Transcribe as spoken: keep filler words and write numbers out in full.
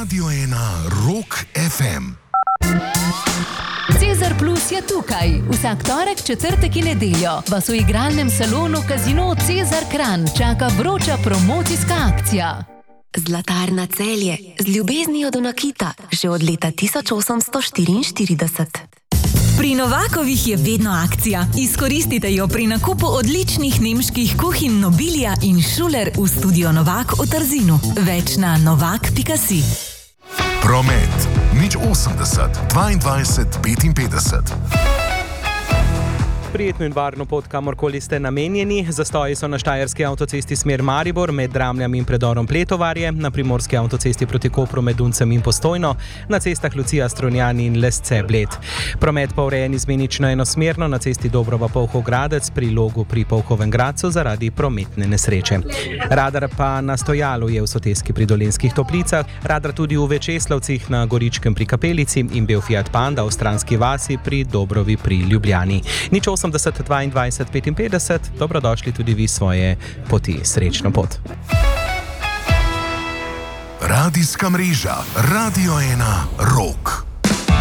Radio ena Rock ef em. Cezar Plus je tukaj. Vsak torek, četrtek in nedeljo vas v igralnem salonu Casino Cezar Kranj čaka vroča promocijska akcija. Zlatarna Celje z ljubeznijo do nakita že od leta tisoč osemsto štiriinštirideset. Pri Novakovih je vedno akcija. Izkoristite jo pri nakupu odličnih nemških kuhinj Nobilia in Schuler v studio Novak v Trzinu. Več na novak pika si. Promet nič osemdeset dvaindvajset petinpetdeset. Prijetno in varno pot, kamorkoli ste namenjeni. Zastoji so na štajerski avtocesti smer Maribor med Dramljam in predorom Pletovarje, na primorski avtocesti proti Kopru med Duncem in Postojno, na cestah Lucija, Strunjan in Lesce, Bled. Promet pa urejen izmenično enosmerno na cesti Dobrova-Polhov Gradec pri Logu pri Polhovem Gradcu zaradi prometne nesreče. Radar pa na stojalu je v Soteski pri Dolenjskih Toplicah, radar tudi v Večeslavcih na Goričkem pri Kapelici in bel Fiat Panda v Stranski vasi pri Dobrovi pri Ljubljani. Nič osemdeset dvaindvajset petinpetdeset, dobrodošli tudi vi svoje poti. Srečno pot. Radijska mreža Radio ena Rock.